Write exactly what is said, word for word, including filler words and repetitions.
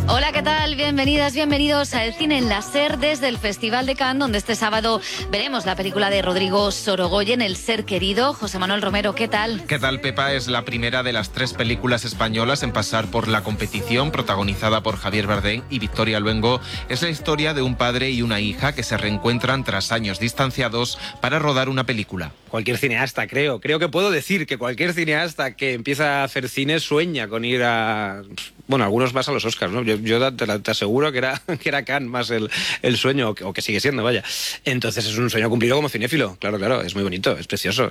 Hola, ¿qué tal? Bienvenidas, bienvenidos a El Cine en la SER desde el Festival de Cannes, donde este sábado veremos la película de Rodrigo Sorogoyen, El ser querido. José Manuel Romero, ¿qué tal? ¿Qué tal, Pepa? Es la primera de las tres películas españolas en pasar por la competición, protagonizada por Javier Bardem y Victoria Luengo. Es la historia de un padre y una hija que se reencuentran tras años distanciados para rodar una película. Cualquier cineasta, creo. Creo que puedo decir que cualquier cineasta que empieza a hacer cine sueña con ir a... Bueno, algunos más a los Oscars, ¿no? Yo, yo te, te aseguro que era, que era Cannes más el, el sueño, o que, o que sigue siendo, vaya. Entonces es un sueño cumplido como cinéfilo. Claro, claro, es muy bonito, es precioso.